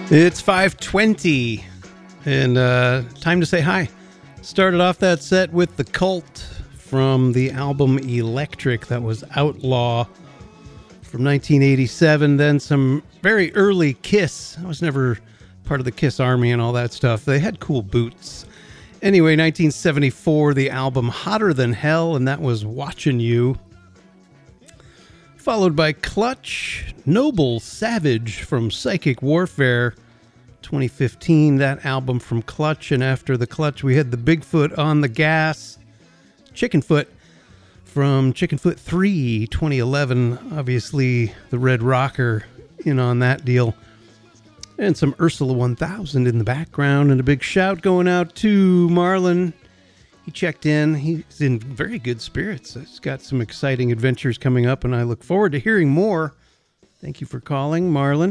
It's 5:20 and time to say hi. Started off that set with The Cult from the album Electric, that was Outlaw from 1987. Then some very early Kiss. I was never part of the Kiss Army and all that stuff. They had cool boots. Anyway, 1974, the album Hotter Than Hell, and that was Watching You. Followed by Clutch, Noble Savage from Psychic Warfare, 2015, that album from Clutch. And after the Clutch, we had the Bigfoot on the Gas, Chickenfoot from Chickenfoot 3, 2011. Obviously, the Red Rocker in on that deal. And some Ursula 1000 in the background. And a big shout going out to Marlon. He checked in. He's in very good spirits. He's got some exciting adventures coming up, and I look forward to hearing more. Thank you for calling, Marlon.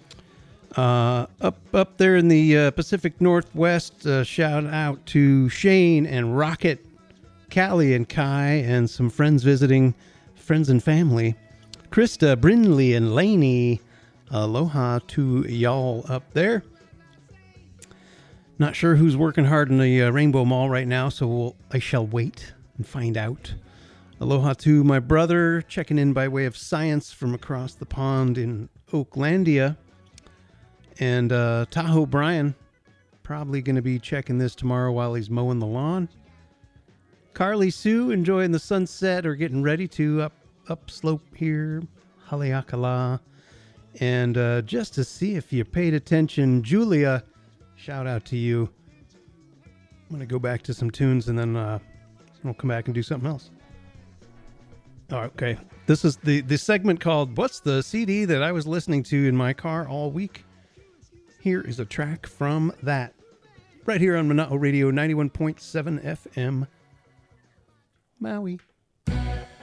Up there in the Pacific Northwest, shout out to Shane and Rocket, Callie and Kai, and some friends visiting, friends and family. Krista, Brinley, and Laney. Aloha to y'all up there. Not sure who's working hard in the Rainbow Mall right now, so I shall wait and find out. Aloha to my brother, checking in by way of science from across the pond in Oaklandia. And Tahoe Brian, probably going to be checking this tomorrow while he's mowing the lawn. Carly Sue, enjoying the sunset or getting ready to upslope here. Haleakala. And just to see if you paid attention, Julia, shout out to you. I'm going to go back to some tunes and then we'll come back and do something else. Oh, okay. This is the segment called What's the CD That I Was Listening to in My Car All Week? Here is a track from that. Right here on Mana'o Radio 91.7 FM. Maui.